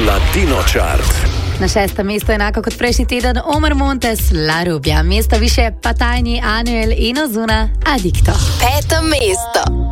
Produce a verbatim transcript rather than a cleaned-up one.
Latino Chart. Na šestem mestu, enako kot prejšnji teden, Omar Montes, La Rubia. Mesto više pa Tajni, Anuel in Ozuna, Adicto. Peto mesto.